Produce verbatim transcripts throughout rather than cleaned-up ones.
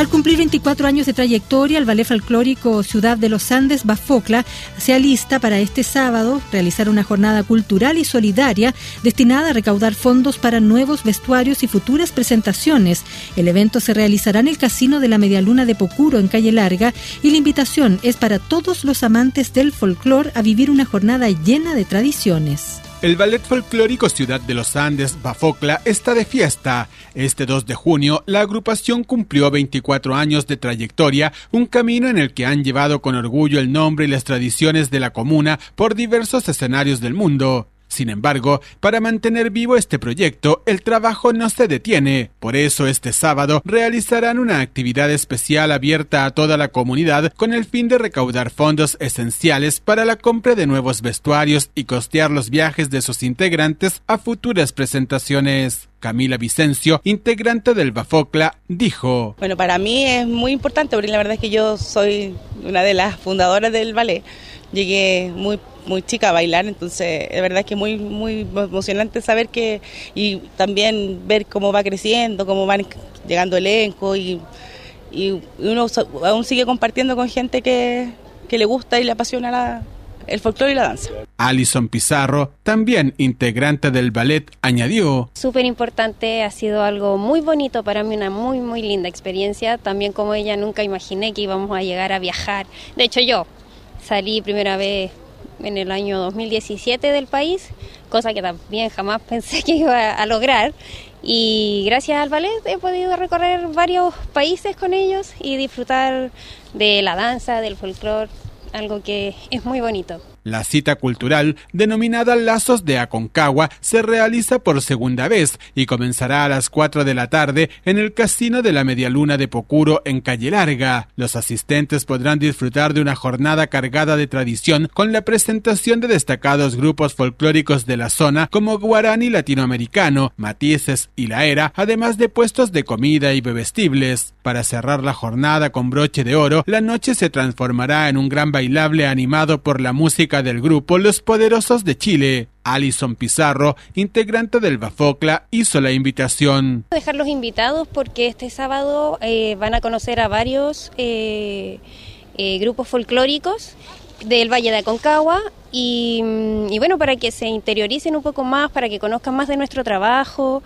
Al cumplir veinticuatro años de trayectoria, el Ballet Folclórico Ciudad de los Andes, Bafocla, se alista para este sábado realizar una jornada cultural y solidaria destinada a recaudar fondos para nuevos vestuarios y futuras presentaciones. El evento se realizará en el Casino de la Medialuna de Pocuro, en Calle Larga, y la invitación es para todos los amantes del folclor a vivir una jornada llena de tradiciones. El Ballet Folclórico Ciudad de los Andes, Bafocla, está de fiesta. Este dos de junio, la agrupación cumplió veinticuatro años de trayectoria, un camino en el que han llevado con orgullo el nombre y las tradiciones de la comuna por diversos escenarios del mundo. Sin embargo, para mantener vivo este proyecto, el trabajo no se detiene. Por eso, este sábado realizarán una actividad especial abierta a toda la comunidad con el fin de recaudar fondos esenciales para la compra de nuevos vestuarios y costear los viajes de sus integrantes a futuras presentaciones. Camila Vicencio, integrante del Bafocla, dijo: Bueno, para mí es muy importante porque la verdad es que yo soy una de las fundadoras del ballet. Llegué muy muy chica a bailar, entonces de verdad es que muy muy emocionante saber que, y también ver cómo va creciendo, cómo van llegando elenco y, y uno aún sigue compartiendo con gente que, que le gusta y le apasiona la, el folclore y la danza. Alison Pizarro, también integrante del ballet, añadió: Súper importante, ha sido algo muy bonito para mí, una muy muy linda experiencia, también como ella nunca imaginé que íbamos a llegar a viajar. De hecho yo salí primera vez en el año dos mil diecisiete del país, cosa que también jamás pensé que iba a lograr, y gracias al ballet he podido recorrer varios países con ellos y disfrutar de la danza, del folclore, algo que es muy bonito. La cita cultural, denominada Lazos de Aconcagua, se realiza por segunda vez y comenzará a las cuatro de la tarde en el Casino de la Medialuna de Pocuro, en Calle Larga. Los asistentes podrán disfrutar de una jornada cargada de tradición con la presentación de destacados grupos folclóricos de la zona como Guarani Latinoamericano, Matices y La Era, además de puestos de comida y bebestibles. Para cerrar la jornada con broche de oro, la noche se transformará en un gran bailable animado por la música del grupo Los Poderosos de Chile. Alison Pizarro, integrante del Bafocla, hizo la invitación. Dejarlos invitados porque este sábado eh, van a conocer a varios eh, eh, grupos folclóricos del Valle de Aconcagua y, y bueno, para que se interioricen un poco más, para que conozcan más de nuestro trabajo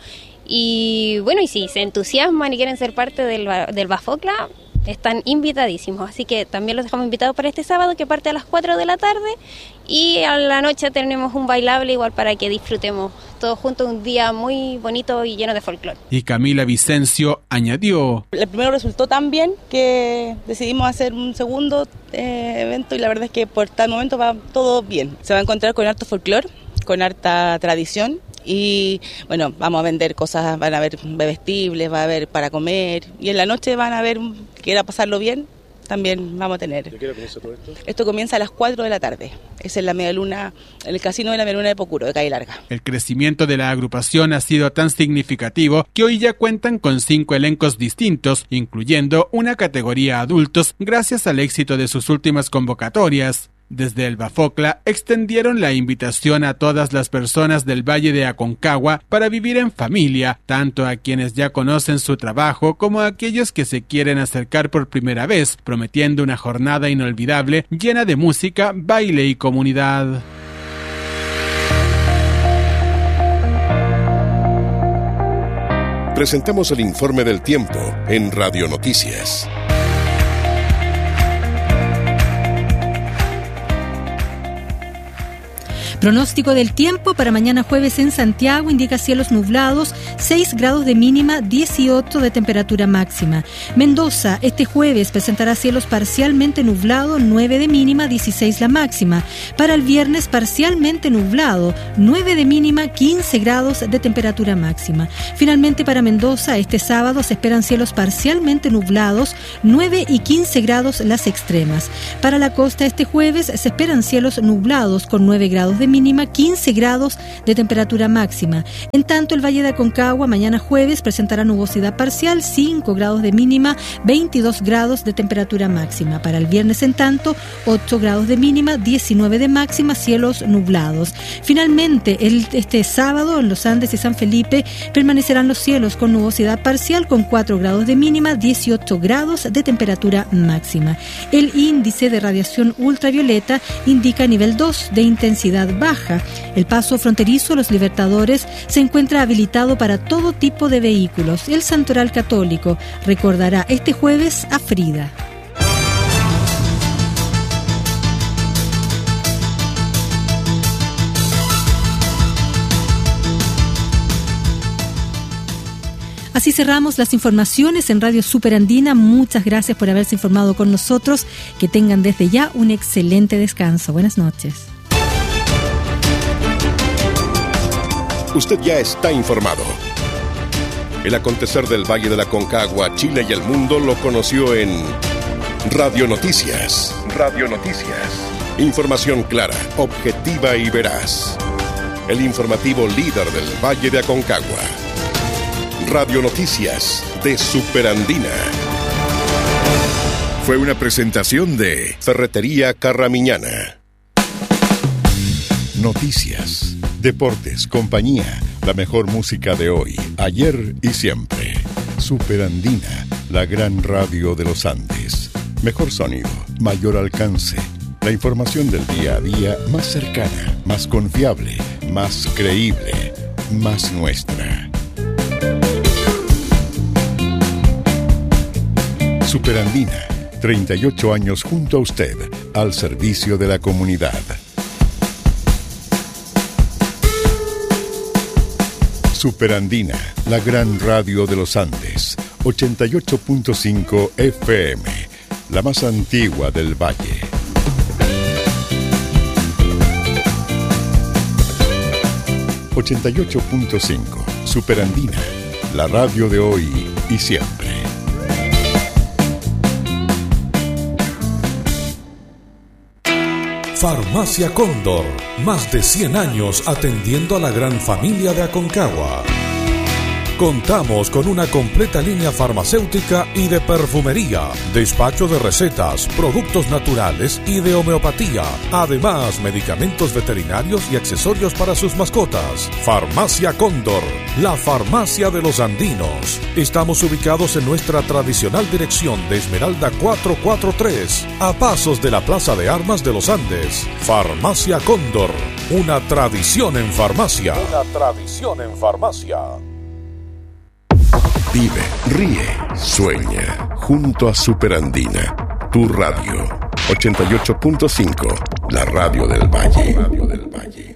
y bueno, y si se entusiasman y quieren ser parte del, del Bafocla, están invitadísimos, así que también los dejamos invitados para este sábado, que parte a las cuatro de la tarde, y a la noche tenemos un bailable igual para que disfrutemos todos juntos un día muy bonito y lleno de folclore. Y Camila Vicencio añadió: El primero resultó tan bien que decidimos hacer un segundo eh, evento y la verdad es que por tal momento va todo bien. Se va a encontrar con harto folclore, con harta tradición. Y bueno, vamos a vender cosas, van a haber bebestibles, va a haber para comer y en la noche van a ver, quiera pasarlo bien, también vamos a tener. ¿De qué hora comienza todo esto? Esto comienza a las cuatro de la tarde, es en la Medialuna, en el Casino de la Medialuna de Pocuro, de Calle Larga. El crecimiento de la agrupación ha sido tan significativo que hoy ya cuentan con cinco elencos distintos, incluyendo una categoría adultos, gracias al éxito de sus últimas convocatorias. Desde el Bafocla extendieron la invitación a todas las personas del Valle de Aconcagua para vivir en familia, tanto a quienes ya conocen su trabajo como a aquellos que se quieren acercar por primera vez, prometiendo una jornada inolvidable llena de música, baile y comunidad. Presentamos el informe del tiempo en Radio Noticias. Pronóstico del tiempo para mañana jueves en Santiago indica cielos nublados, seis grados de mínima, dieciocho de temperatura máxima. Mendoza este jueves presentará cielos parcialmente nublados, nueve de mínima, dieciséis la máxima. Para el viernes parcialmente nublado, nueve de mínima, quince grados de temperatura máxima. Finalmente para Mendoza este sábado se esperan cielos parcialmente nublados, nueve y quince grados las extremas. Para la costa este jueves se esperan cielos nublados con nueve grados de mínima, mínima, quince grados de temperatura máxima. En tanto, el Valle de Aconcagua mañana jueves presentará nubosidad parcial, cinco grados de mínima, veintidós grados de temperatura máxima. Para el viernes, en tanto, ocho grados de mínima, diecinueve de máxima, cielos nublados. Finalmente, el, este sábado en los Andes y San Felipe permanecerán los cielos con nubosidad parcial con cuatro grados de mínima, dieciocho grados de temperatura máxima. El índice de radiación ultravioleta indica nivel dos de intensidad baja. El paso fronterizo Los Libertadores se encuentra habilitado para todo tipo de vehículos. El Santoral Católico recordará este jueves a Frida. Así cerramos las informaciones en Radio Superandina. Muchas gracias por haberse informado con nosotros. Que tengan desde ya un excelente descanso. Buenas noches. Usted ya está informado. El acontecer del Valle de la Aconcagua, Chile y el mundo lo conoció en Radio Noticias. Radio Noticias. Información clara, objetiva y veraz. El informativo líder del Valle de Aconcagua. Radio Noticias de Superandina. Fue una presentación de Ferretería Carramiñana. Noticias, deportes, compañía, la mejor música de hoy, ayer y siempre. Superandina, la gran radio de los Andes. Mejor sonido, mayor alcance. La información del día a día más cercana, más confiable, más creíble, más nuestra. Superandina, treinta y ocho años junto a usted, al servicio de la comunidad. Superandina, la gran radio de los Andes, ochenta y ocho punto cinco F M, la más antigua del valle. ochenta y ocho punto cinco, Superandina, la radio de hoy y siempre. Farmacia Cóndor, más de cien años atendiendo a la gran familia de Aconcagua. Contamos con una completa línea farmacéutica y de perfumería, despacho de recetas, productos naturales y de homeopatía. Además, medicamentos veterinarios y accesorios para sus mascotas. Farmacia Cóndor, la farmacia de los andinos. Estamos ubicados en nuestra tradicional dirección de Esmeralda cuatrocientos cuarenta y tres, a pasos de la Plaza de Armas de los Andes. Farmacia Cóndor, una tradición en farmacia. Una tradición en farmacia. Vive, ríe, sueña, junto a Superandina, tu radio, ochenta y ocho punto cinco, la radio del Valle. Radio del Valle.